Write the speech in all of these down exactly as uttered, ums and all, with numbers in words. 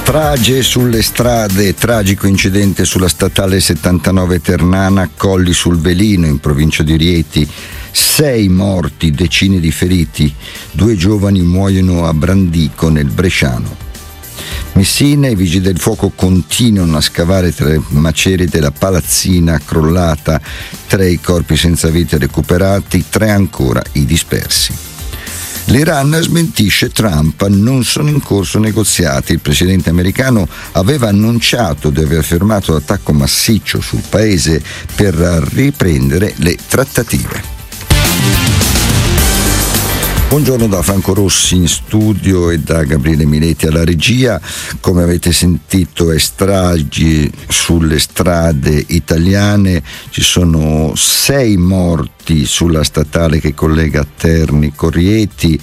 Strage sulle strade, tragico incidente sulla statale settantanove Ternana, Colli sul Velino in provincia di Rieti, sei morti, decine di feriti, due giovani muoiono a Brandico nel Bresciano. Messina, i vigili del fuoco continuano a scavare tra le macerie della palazzina crollata, tre i corpi senza vita recuperati, tre ancora i dispersi. L'Iran smentisce Trump, non sono in corso negoziati. Il presidente americano aveva annunciato di aver fermato l'attacco massiccio sul paese per riprendere le trattative. Buongiorno da Franco Rossi in studio e da Gabriele Miletti alla regia. Come avete sentito, è stragi sulle strade italiane, ci sono sei morti sulla statale che collega Terni con Rieti,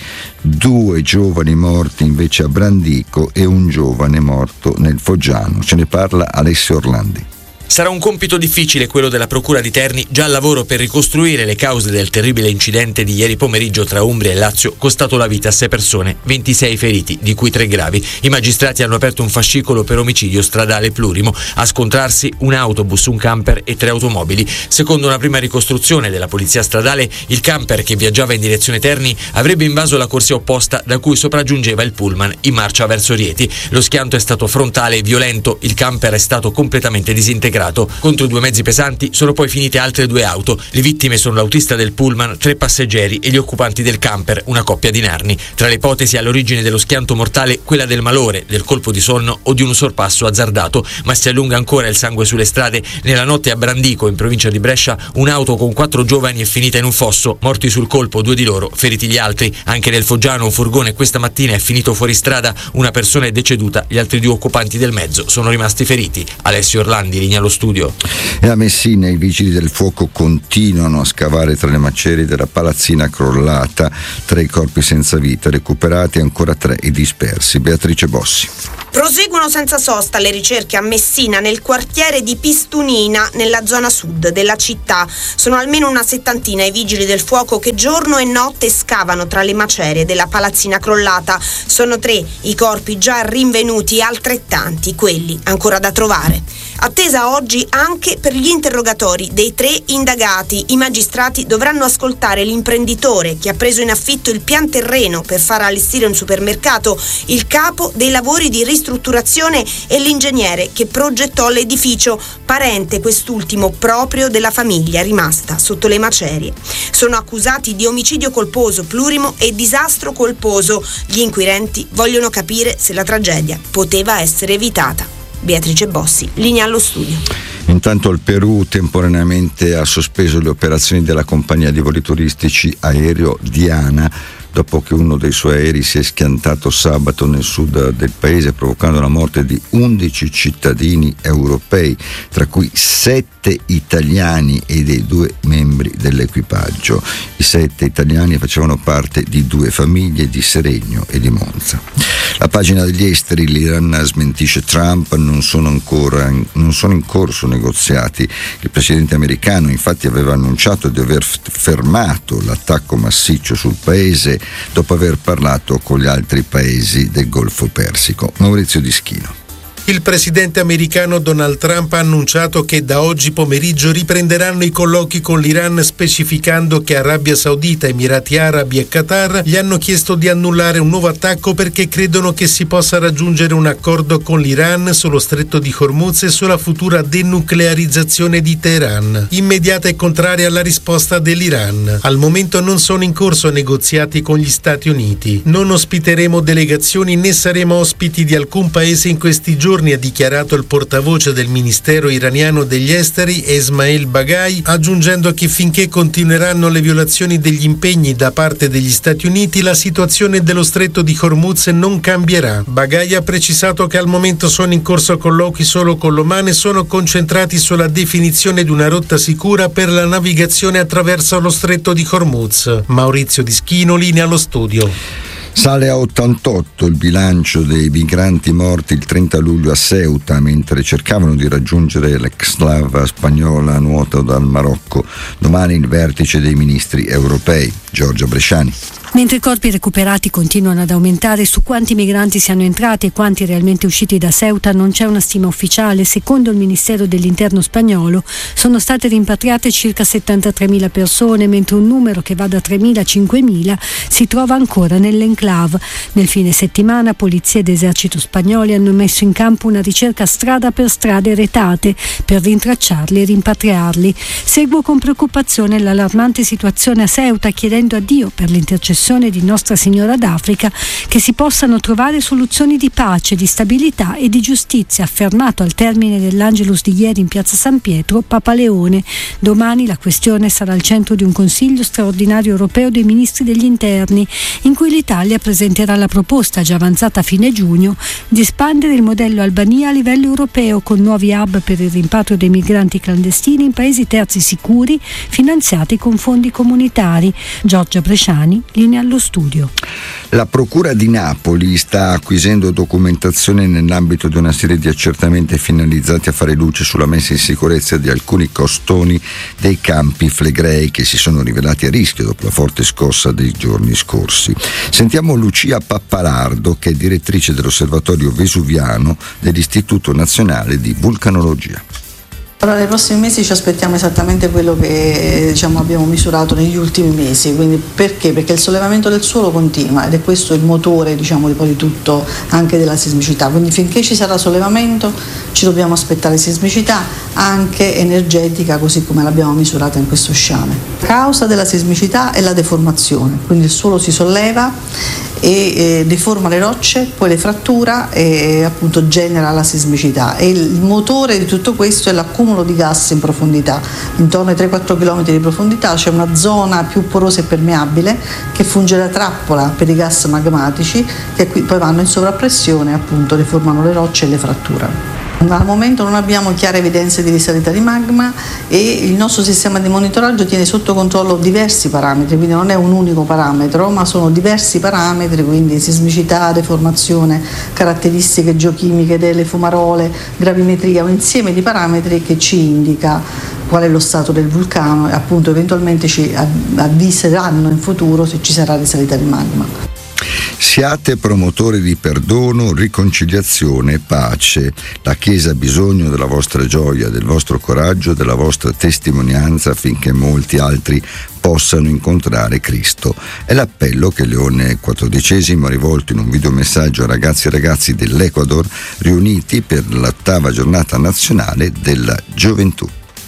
due giovani morti invece a Brandico e un giovane morto nel Foggiano. Ce ne parla Alessio Orlandi. Sarà un compito difficile quello della Procura di Terni, già al lavoro per ricostruire le cause del terribile incidente di ieri pomeriggio tra Umbria e Lazio, costato la vita a sei persone, ventisei feriti, di cui tre gravi. I magistrati hanno aperto un fascicolo per omicidio stradale plurimo, a scontrarsi un autobus, un camper e tre automobili. Secondo una prima ricostruzione della polizia stradale, il camper che viaggiava in direzione Terni avrebbe invaso la corsia opposta da cui sopraggiungeva il pullman in marcia verso Rieti. Lo schianto è stato frontale e violento, il camper è stato completamente disintegrato. Contro due mezzi pesanti sono poi finite altre due auto. Le vittime sono l'autista del pullman, tre passeggeri e gli occupanti del camper, una coppia di narni. Tra le ipotesi all'origine dello schianto mortale quella del malore, del colpo di sonno o di un sorpasso azzardato, ma si allunga ancora il sangue sulle strade. Nella notte a Brandico, in provincia di Brescia, un'auto con quattro giovani è finita in un fosso, morti sul colpo due di loro, feriti gli altri. Anche nel Foggiano un furgone questa mattina è finito fuori strada, una persona è deceduta, gli altri due occupanti del mezzo sono rimasti feriti. Alessio Orlandi, linea allo studio. E a Messina i vigili del fuoco continuano a scavare tra le macerie della palazzina crollata, tre corpi senza vita recuperati, ancora tre i dispersi. Beatrice Bossi. Proseguono senza sosta le ricerche a Messina, nel quartiere di Pistunina, nella zona sud della città. Sono almeno una settantina i vigili del fuoco che giorno e notte scavano tra le macerie della palazzina crollata. Sono tre i corpi già rinvenuti e altrettanti quelli ancora da trovare. Attesa oggi anche per gli interrogatori dei tre indagati. I magistrati dovranno ascoltare l'imprenditore che ha preso in affitto il pian terreno per far allestire un supermercato, il capo dei lavori di ristrutturazione e l'ingegnere che progettò l'edificio, parente quest'ultimo proprio della famiglia rimasta sotto le macerie. Sono accusati di omicidio colposo plurimo e disastro colposo. Gli inquirenti vogliono capire se la tragedia poteva essere evitata. Beatrice Bossi, linea allo studio. Intanto il Perù temporaneamente ha sospeso le operazioni della compagnia di voli turistici aereo Diana dopo che uno dei suoi aerei si è schiantato sabato nel sud del paese, provocando la morte di undici cittadini europei, tra cui sette italiani e dei due membri dell'equipaggio. I sette italiani facevano parte di due famiglie di Seregno e di Monza. La pagina degli esteri, l'Iran smentisce Trump, non sono ancora non sono in corso negoziati. Il presidente americano infatti aveva annunciato di aver fermato l'attacco massiccio sul paese dopo aver parlato con gli altri paesi del Golfo Persico. Maurizio Dischino. Il presidente americano Donald Trump ha annunciato che da oggi pomeriggio riprenderanno i colloqui con l'Iran, specificando che Arabia Saudita, Emirati Arabi e Qatar gli hanno chiesto di annullare un nuovo attacco perché credono che si possa raggiungere un accordo con l'Iran sullo stretto di Hormuz e sulla futura denuclearizzazione di Teheran. Immediata e contraria alla risposta dell'Iran. Al momento non sono in corso negoziati con gli Stati Uniti. Non ospiteremo delegazioni né saremo ospiti di alcun paese in questi giorni, ha dichiarato il portavoce del Ministero iraniano degli Esteri Esmail Baghai, aggiungendo che finché continueranno le violazioni degli impegni da parte degli Stati Uniti, la situazione dello stretto di Hormuz non cambierà. Baghai ha precisato che al momento sono in corso colloqui solo con l'Oman e sono concentrati sulla definizione di una rotta sicura per la navigazione attraverso lo stretto di Hormuz. Maurizio Dischino, linea allo studio. Sale a ottantotto il bilancio dei migranti morti il trenta luglio a Ceuta mentre cercavano di raggiungere l'exclave spagnola a nuoto dal Marocco. Domani il vertice dei ministri europei. Giorgia Bresciani. Mentre i corpi recuperati continuano ad aumentare, su quanti migranti siano entrati e quanti realmente usciti da Ceuta non c'è una stima ufficiale. Secondo il Ministero dell'Interno spagnolo sono state rimpatriate circa settantatremila persone, mentre un numero che va da tremila a cinquemila si trova ancora nell'enclave. Nel fine settimana polizia ed esercito spagnoli hanno messo in campo una ricerca strada per strade retate per rintracciarli e rimpatriarli. Seguo con preoccupazione l'allarmante situazione a Ceuta, chiedendo a Dio per l'intercessione di Nostra Signora d'Africa che si possano trovare soluzioni di pace, di stabilità e di giustizia, affermato al termine dell'Angelus di ieri in piazza San Pietro Papa Leone. Domani la questione sarà al centro di un Consiglio straordinario europeo dei ministri degli interni, in cui l'Italia presenterà la proposta, già avanzata a fine giugno, di espandere il modello Albania a livello europeo con nuovi hub per il rimpatrio dei migranti clandestini in paesi terzi sicuri, finanziati con fondi comunitari. Giorgia Bresciani, linea allo studio. La Procura di Napoli sta acquisendo documentazione nell'ambito di una serie di accertamenti finalizzati a fare luce sulla messa in sicurezza di alcuni costoni dei campi flegrei che si sono rivelati a rischio dopo la forte scossa dei giorni scorsi. Sentiamo Lucia Pappalardo, che è direttrice dell'Osservatorio Vesuviano dell'Istituto Nazionale di Vulcanologia. Allora, nei prossimi mesi ci aspettiamo esattamente quello che diciamo, abbiamo misurato negli ultimi mesi. Quindi perché? Perché il sollevamento del suolo continua ed è questo il motore diciamo, di poi di tutto, anche della sismicità. Quindi finché ci sarà sollevamento ci dobbiamo aspettare sismicità anche energetica, così come l'abbiamo misurata in questo sciame. La causa della sismicità è la deformazione, quindi il suolo si solleva e eh, deforma le rocce, poi le frattura e appunto genera la sismicità. E il motore di tutto questo è l'accumulo di gas in profondità. Intorno ai tre quattro chilometri di profondità c'è una zona più porosa e permeabile che funge da trappola per i gas magmatici che qui poi vanno in sovrappressione e appunto deformano le rocce e le fratturano. Al momento non abbiamo chiare evidenze di risalita di magma e il nostro sistema di monitoraggio tiene sotto controllo diversi parametri, quindi non è un unico parametro, ma sono diversi parametri, quindi sismicità, deformazione, caratteristiche geochimiche delle fumarole, gravimetria, un insieme di parametri che ci indica qual è lo stato del vulcano e appunto eventualmente ci avviseranno in futuro se ci sarà risalita di magma. Siate promotori di perdono, riconciliazione e pace. La Chiesa ha bisogno della vostra gioia, del vostro coraggio, della vostra testimonianza affinché molti altri possano incontrare Cristo. È l'appello che Leone quattordicesimo ha rivolto in un videomessaggio a ragazzi e ragazzi dell'Ecuador riuniti per l'ottava giornata nazionale della gioventù.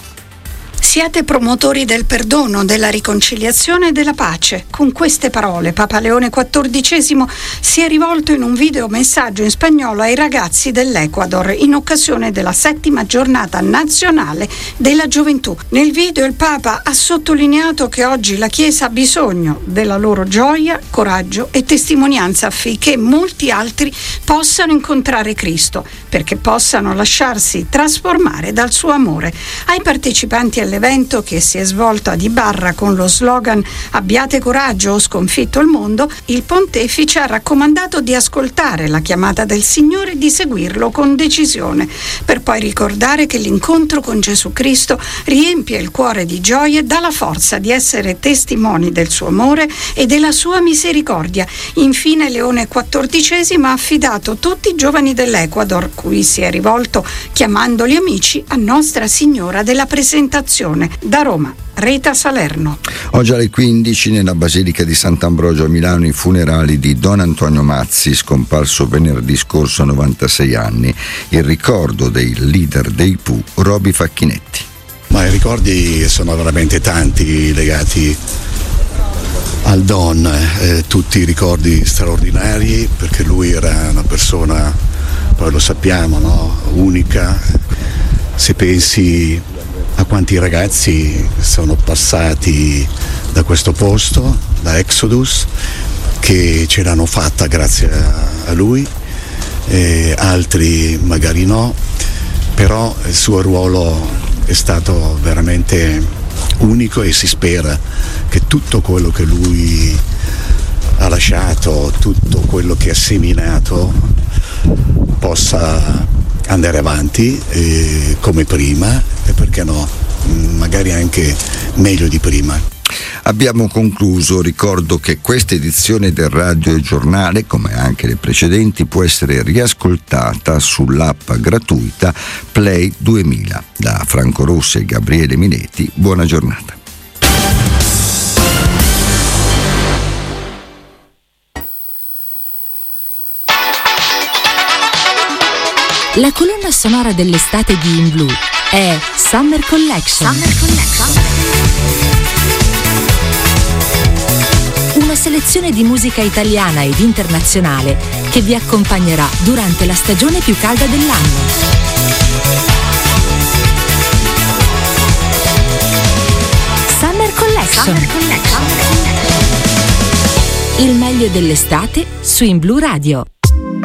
Siate promotori del perdono, della riconciliazione e della pace. Con queste parole Papa Leone quattordicesimo si è rivolto in un video messaggio in spagnolo ai ragazzi dell'Ecuador in occasione della settima giornata nazionale della gioventù. Nel video il Papa ha sottolineato che oggi la Chiesa ha bisogno della loro gioia, coraggio e testimonianza affinché molti altri possano incontrare Cristo, perché possano lasciarsi trasformare dal suo amore. Ai partecipanti all'evento che si è svolto ad Ibarra con lo slogan "Abbiate coraggio, ho sconfitto il mondo", il pontefice ha raccomandato di ascoltare la chiamata del Signore e di seguirlo con decisione, per poi ricordare che l'incontro con Gesù Cristo riempie il cuore di gioia e dà la forza di essere testimoni del suo amore e della sua misericordia. Infine Leone quattordicesimo ha affidato tutti i giovani dell'Ecuador, cui si è rivolto chiamandoli amici, a Nostra Signora della Presentazione. Da Roma, Rita Salerno. Oggi alle quindici nella Basilica di Sant'Ambrogio a Milano i funerali di Don Antonio Mazzi, scomparso venerdì scorso a novantasei anni, il ricordo dei leader dei Pooh, Roby Facchinetti. Ma i ricordi sono veramente tanti legati al Don, eh, tutti i ricordi straordinari, perché lui era una persona, poi lo sappiamo, no? Unica. Se pensi a quanti ragazzi sono passati da questo posto, da Exodus, che ce l'hanno fatta grazie a, a lui, e altri magari no, però il suo ruolo è stato veramente unico e si spera che tutto quello che lui ha lasciato, tutto quello che ha seminato possa andare avanti eh, come prima e perché no, magari anche meglio di prima. abbiamo concluso. Ricordo che questa edizione del Radio e Giornale, come anche le precedenti, può essere riascoltata sull'app gratuita Play duemila. Da Franco Rossi e Gabriele Minetti, buona giornata. La colonna sonora dell'estate di In Blue è Summer Collection. Summer Collection. Una selezione di musica italiana ed internazionale che vi accompagnerà durante la stagione più calda dell'anno. Summer Collection. Summer Collection. Il meglio dell'estate su In Blue Radio.